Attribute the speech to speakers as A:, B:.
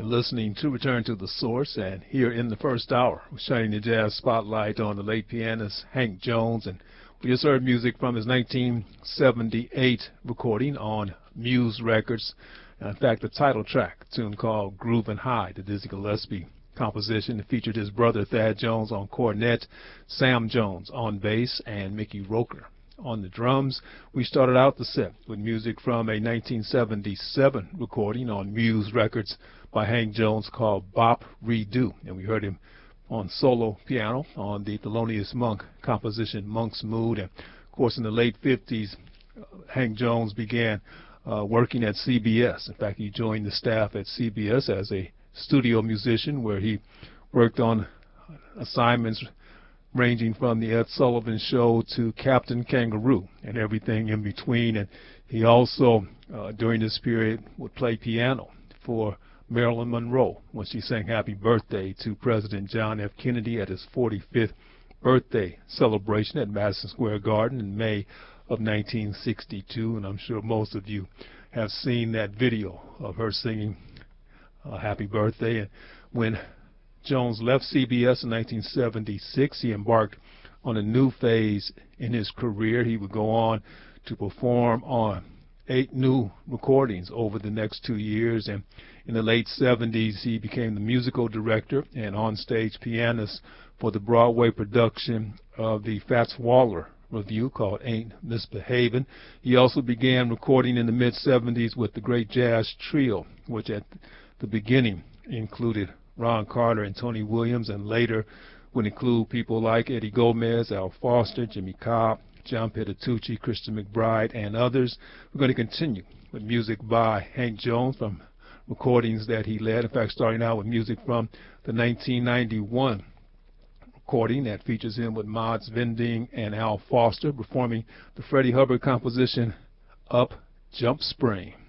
A: listening to Return to the Source, and here in the first hour, we're shining the jazz spotlight on the late pianist Hank Jones, and we just heard music from his 1978 recording on Muse Records. In fact, the title track, a tune called Groovin' High, the Dizzy Gillespie composition. It featured his brother Thad Jones on cornet, Sam Jones on bass, and Mickey Roker on the drums. We started out the set with music from a 1977 recording on Muse Records by Hank Jones called Bop Redo, and we heard him on solo piano on the Thelonious Monk composition Monk's Mood. And of course, in the late 50s, Hank Jones began working at CBS. In fact, he joined the staff at CBS as a studio musician, where he worked on assignments ranging from the Ed Sullivan Show to Captain Kangaroo and everything in between. And he also, during this period, would play piano for Marilyn Monroe when she sang Happy Birthday to President John F. Kennedy at his 45th birthday celebration at Madison Square Garden in May of 1962. And I'm sure most of you have seen that video of her singing Happy Birthday. And when Jones left CBS in 1976, he embarked on a new phase in his career. He would go on to perform on 8 new recordings over the next 2 years, and in the late 70s he became the musical director and onstage pianist for the Broadway production of the Fats Waller review called Ain't Misbehavin'. He also began recording in the mid-70s with the Great Jazz Trio, which at the beginning included Ron Carter and Tony Williams, and later would include people like Eddie Gomez, Al Foster, Jimmy Cobb, John Petitucci, Christian McBride, and others. We're going to continue with music by Hank Jones from recordings that he led. In fact, starting out with music from the 1991 recording that features him with Mods Vending and Al Foster performing the Freddie Hubbard composition Up Jump Spring.